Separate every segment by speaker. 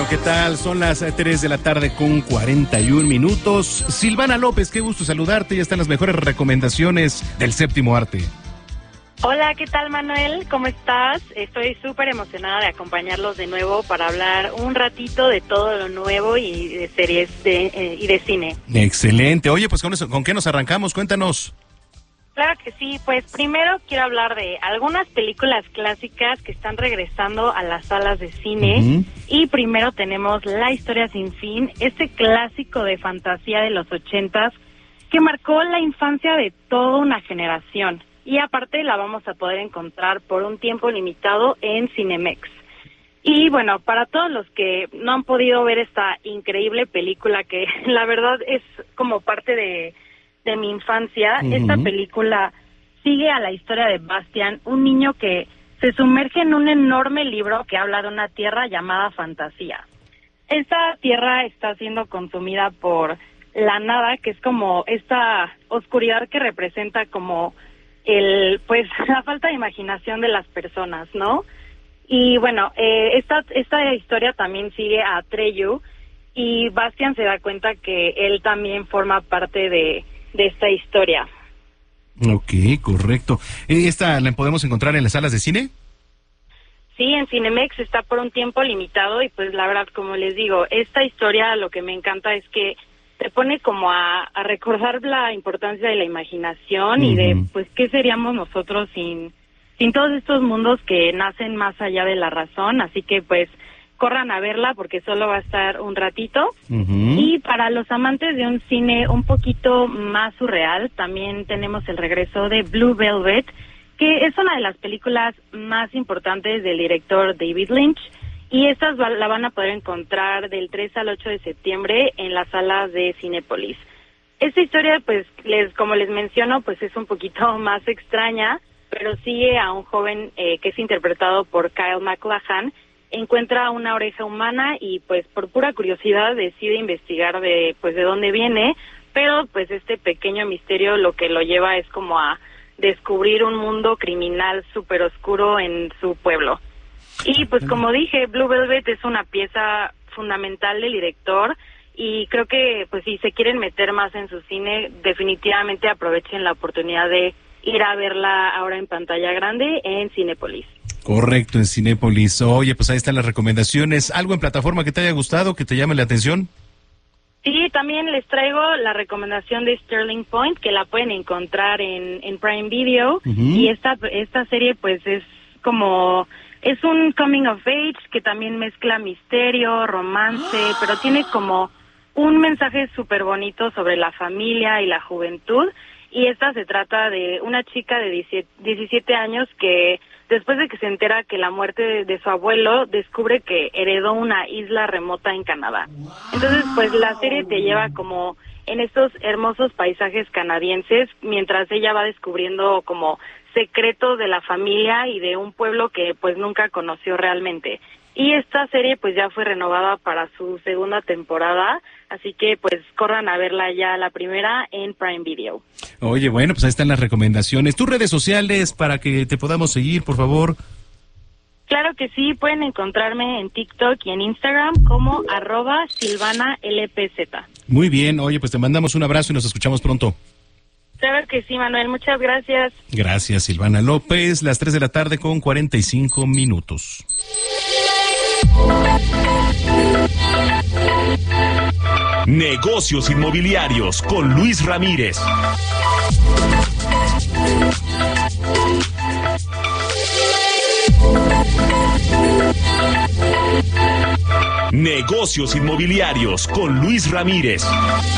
Speaker 1: Bueno, ¿qué tal? Son las 3 de la tarde con 41 minutos. Silvana López, qué gusto saludarte. Ya están las mejores recomendaciones del séptimo arte.
Speaker 2: Hola, ¿qué tal, Manuel? ¿Cómo estás? Estoy súper emocionada de acompañarlos de nuevo para hablar un ratito de todo lo nuevo y de series y de cine.
Speaker 1: Excelente. Oye, pues ¿con qué nos arrancamos? Cuéntanos.
Speaker 2: Claro que sí, pues primero quiero hablar de algunas películas clásicas que están regresando a las salas de cine. Y primero tenemos La historia sin fin, este clásico de fantasía de los 80s que marcó la infancia de toda una generación. Y aparte la vamos a poder encontrar por un tiempo limitado en Cinemex. Y bueno, para todos los que no han podido ver esta increíble película que la verdad es como parte de mi infancia, esta película sigue a la historia de Bastian, un niño que se sumerge en un enorme libro que habla de una tierra llamada fantasía. Esta tierra está siendo consumida por la nada, que es como esta oscuridad que representa como la falta de imaginación de las personas, ¿no? Y bueno, esta historia también sigue a Atreyu, y Bastian se da cuenta que él también forma parte de esta historia.
Speaker 1: Ok, correcto. ¿Esta la podemos encontrar en las salas de cine?
Speaker 2: Sí, en Cinemex está por un tiempo limitado y pues la verdad, como les digo, esta historia lo que me encanta es que te pone como a recordar la importancia de la imaginación y de pues qué seríamos nosotros sin todos estos mundos que nacen más allá de la razón, así que pues corran a verla porque solo va a estar un ratito. Y para los amantes de un cine un poquito más surreal, también tenemos el regreso de Blue Velvet, que es una de las películas más importantes del director David Lynch, y estas la van a poder encontrar del 3 al 8 de septiembre en las salas de Cinépolis. Esta historia, pues, como les menciono, pues es un poquito más extraña, pero sigue a un joven que es interpretado por Kyle MacLachlan. Encuentra una oreja humana y pues por pura curiosidad decide investigar de dónde viene, pero pues este pequeño misterio lo que lo lleva es como a descubrir un mundo criminal súper oscuro en su pueblo. Y pues como dije, Blue Velvet es una pieza fundamental del director y creo que pues si se quieren meter más en su cine, definitivamente aprovechen la oportunidad de ir a verla ahora en pantalla grande en Cinépolis.
Speaker 1: Correcto, en Cinépolis. Oye, pues ahí están las recomendaciones. ¿Algo en plataforma que te haya gustado, que te llame la atención?
Speaker 2: Sí, también les traigo la recomendación de Sterling Point, que la pueden encontrar en Prime Video. Y esta serie pues es un coming of age que también mezcla misterio, romance, pero tiene como un mensaje súper bonito sobre la familia y la juventud. Y esta se trata de una chica de 17 años que después de que se entera que la muerte de su abuelo, descubre que heredó una isla remota en Canadá. Entonces, pues la serie te lleva como en estos hermosos paisajes canadienses, mientras ella va descubriendo como secretos de la familia y de un pueblo que pues nunca conoció realmente. Y esta serie pues ya fue renovada para su segunda temporada, así que pues corran a verla ya la primera en Prime Video.
Speaker 1: Oye, bueno, pues ahí están las recomendaciones. ¿Tus redes sociales para que te podamos seguir, por favor?
Speaker 2: Claro que sí, pueden encontrarme en TikTok y en Instagram como @SilvanaLPZ.
Speaker 1: Muy bien, oye, pues te mandamos un abrazo y nos escuchamos pronto.
Speaker 2: Claro que sí, Manuel, muchas gracias.
Speaker 1: Gracias, Silvana López, las 3 de la tarde con 45 minutos.
Speaker 3: Negocios inmobiliarios con Luis Ramírez. Negocios inmobiliarios con Luis Ramírez.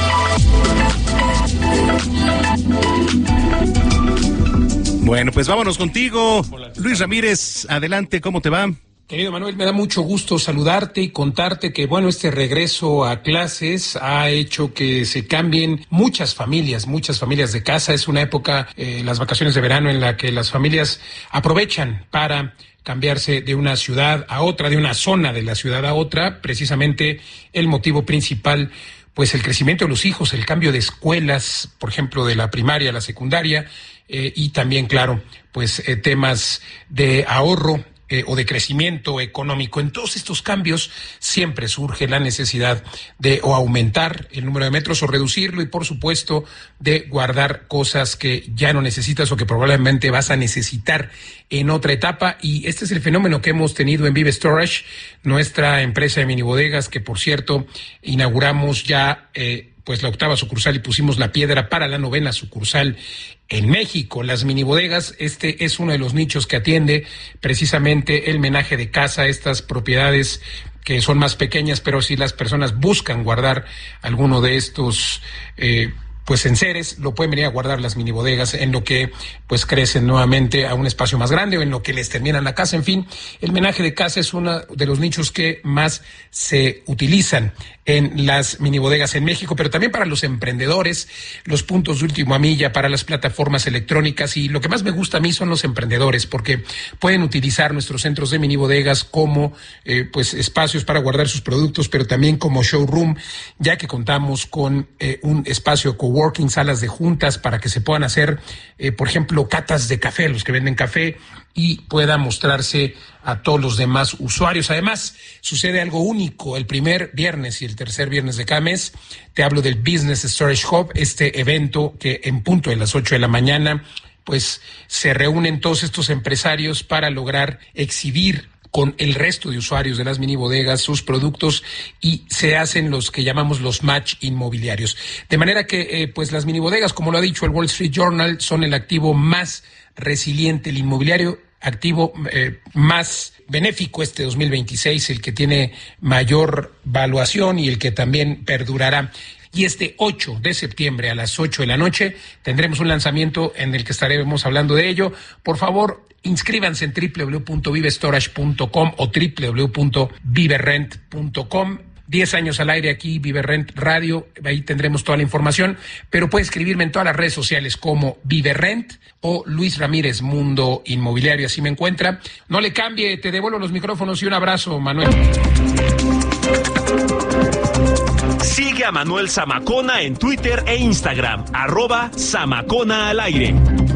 Speaker 1: Bueno, pues vámonos contigo. Luis Ramírez, adelante, ¿cómo te va?
Speaker 4: Querido Manuel, me da mucho gusto saludarte y contarte que, bueno, este regreso a clases ha hecho que se cambien muchas familias de casa. Es una época, las vacaciones de verano, en la que las familias aprovechan para cambiarse de una ciudad a otra, de una zona de la ciudad a otra. Precisamente el motivo principal, pues el crecimiento de los hijos, el cambio de escuelas, por ejemplo, de la primaria a la secundaria, y también, claro, pues temas de ahorro o de crecimiento económico. En todos estos cambios siempre surge la necesidad de o aumentar el número de metros o reducirlo, y por supuesto de guardar cosas que ya no necesitas o que probablemente vas a necesitar en otra etapa. Y este es el fenómeno que hemos tenido en Vive Storage, nuestra empresa de minibodegas, que por cierto inauguramos ya pues la 8ª sucursal y pusimos la piedra para la 9ª sucursal en México. Las minibodegas, este es uno de los nichos que atiende precisamente el menaje de casa, estas propiedades que son más pequeñas, pero si las personas buscan guardar alguno de estos pues enseres, lo pueden venir a guardar las minibodegas, en lo que pues crecen nuevamente a un espacio más grande o en lo que les terminan la casa. En fin, el menaje de casa es uno de los nichos que más se utilizan en las minibodegas en México, pero también para los emprendedores, los puntos de última milla, para las plataformas electrónicas. Y lo que más me gusta a mí son los emprendedores, porque pueden utilizar nuestros centros de minibodegas como pues espacios para guardar sus productos, pero también como showroom, ya que contamos con un espacio coworking, salas de juntas para que se puedan hacer, por ejemplo, catas de café, los que venden café, y pueda mostrarse a todos los demás usuarios. Además, sucede algo único el primer viernes y el tercer viernes de cada mes. Te hablo del Business Storage Hub, este evento que en punto de las 8 de la mañana, pues se reúnen todos estos empresarios para lograr exhibir con el resto de usuarios de las minibodegas sus productos, y se hacen los que llamamos los match inmobiliarios. De manera que pues las minibodegas, como lo ha dicho el Wall Street Journal, son el activo más resiliente, el inmobiliario activo más benéfico este 2026, el que tiene mayor valuación y el que también perdurará. Y este 8 de septiembre a las 8 de la noche tendremos un lanzamiento en el que estaremos hablando de ello. Por favor, inscríbanse en www.vivestorage.com o www.viverent.com. 10 años al aire aquí, Vive Rent Radio, ahí tendremos toda la información, pero puede escribirme en todas las redes sociales como Vive Rent o Luis Ramírez Mundo Inmobiliario, así me encuentra. No le cambie, te devuelvo los micrófonos y un abrazo, Manuel.
Speaker 3: Sigue a Manuel Zamacona en Twitter e Instagram, @Zamacona al aire.